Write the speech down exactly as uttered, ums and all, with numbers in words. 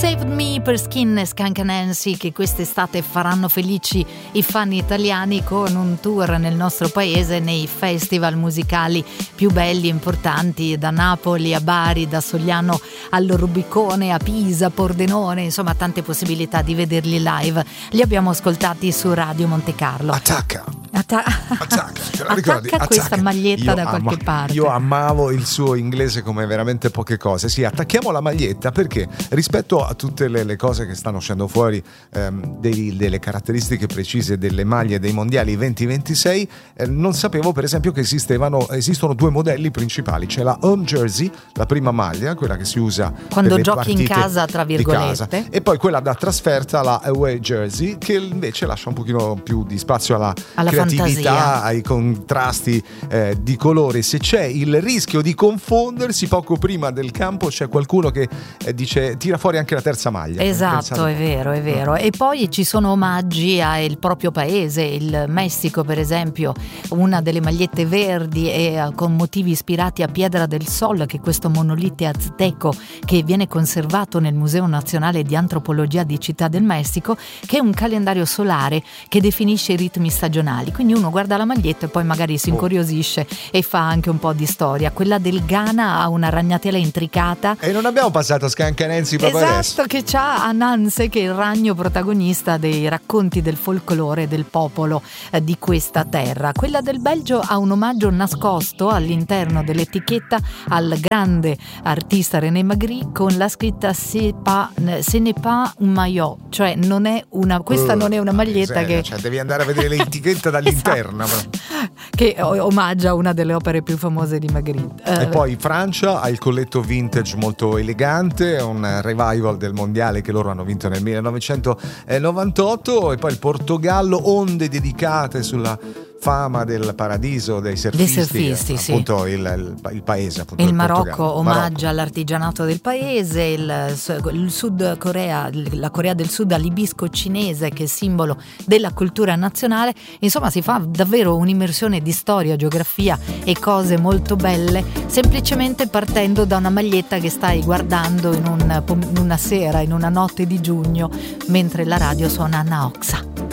Saved Me per Skin e Skunk Nancy, che quest'estate faranno felici i fan italiani con un tour nel nostro paese nei festival musicali più belli e importanti, da Napoli a Bari, da Sogliano al Rubicone, a Pisa, Pordenone, insomma tante possibilità di vederli live. Li abbiamo ascoltati su Radio Monte Carlo. Attacca! Atta- Attacca, te la ricordi? Attacca questa Attacca. maglietta Io da ama- qualche parte. Io amavo il suo inglese come veramente poche cose. Sì, attacchiamo la maglietta perché rispetto a tutte le, le cose che stanno uscendo fuori, ehm, dei, delle caratteristiche precise delle maglie dei mondiali venti ventisei, eh, non sapevo per esempio che esistevano esistono due modelli principali. C'è la home jersey, la prima maglia, quella che si usa quando per le giochi in partite casa, tra virgolette, di casa. E poi quella da trasferta, la away jersey, che invece lascia un pochino più di spazio alla, alla creatività, fantasia, ai contrasti eh, di colori. Se c'è il rischio di confondersi, poco prima del campo c'è qualcuno che eh, dice tira fuori anche la terza maglia. esatto, Pensate. è vero, è vero. E poi ci sono omaggi al proprio paese, il Messico per esempio, una delle magliette verdi e eh, con motivi ispirati a Piedra del Sol, che è questo monolite azteco che viene conservato nel Museo Nazionale di Antropologia di Città del Messico, che è un calendario solare che definisce i ritmi stagionali. Quindi uno guarda la maglietta e poi magari si incuriosisce e fa anche un po' di storia. Quella del Ghana ha una ragnatela intricata. E non abbiamo passato Skunk Nancy proprio Esatto, adesso. che c'ha Ananse, che è il ragno protagonista dei racconti del folklore del popolo eh, di questa terra. Quella del Belgio ha un omaggio nascosto all'interno dell'etichetta al grande artista René Magritte con la scritta "Ce n'est pas un maillot", cioè non è una, questa Uh, non è una maglietta miseria, che cioè, devi andare a vedere l'etichetta dall'interno. Esatto. Che omaggia una delle opere più famose di Magritte. E Eh, poi Francia ha il colletto vintage molto elegante, un revival del mondiale che loro hanno vinto nel millenovecentonovantotto. E poi il Portogallo, onde dedicate sulla fama del paradiso dei surfisti, Dei surfisti, sì. appunto il, il, il paese appunto il del Marocco Portogallo. omaggia Marocco. all'artigianato del paese, il, il Sud Corea, la Corea del Sud all'ibisco cinese, che è simbolo della cultura nazionale. Insomma, si fa davvero un'immersione di storia, geografia e cose molto belle, semplicemente partendo da una maglietta che stai guardando in, un, in una sera, in una notte di giugno, mentre la radio suona Anna Oxa.